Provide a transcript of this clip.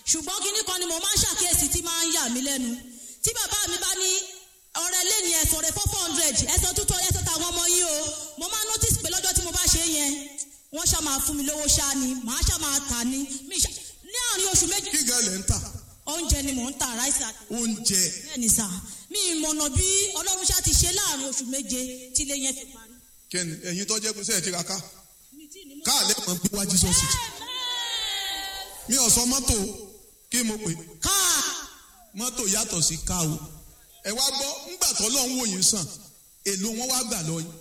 ṣùgbọ́n kinní kan ni mo máa ń ṣàkíyèsí tí máa ń yà mí lẹ́nu tí bàbá mi bá ní ọ̀rẹ́ lẹ́ni ẹ̀sọ̀ rẹ̀ 400 ẹ̀sọ̀ tútọ̀ ẹ̀sọ̀ tàwọn ọmọ yìí o mo máa notice pé lọ́jọ́ tí mo bá ṣe yẹn wọ́n ṣá máa fún mi lówó ṣá ni màá ṣá máa tà ní ní àárín oṣù méjì. kí gẹ́lẹ̀ ń tà. oúnjẹ ni mò ń tà ráìsì àti. oúnjẹ. bẹ́ẹ̀ni sà mi ìmọ̀nà bí ọlọ́run ṣá ti ṣe láàárín oṣù méje tí ilé yẹn fi parí. kẹ́ni ẹ̀yin tó jẹ́ pé sẹ́ẹ̀ ti ra ká káàlẹ́ mọ̀ bí wájú sọ́ọ̀sì. mi ò sọ mọ́tò kí mo pè. káà. mọ́tò yàtọ̀ sí ká o. ẹ wá gbọ́ ńgbà tó lọ́n wò yín sàn èlò wọn wá gbà lọ yín.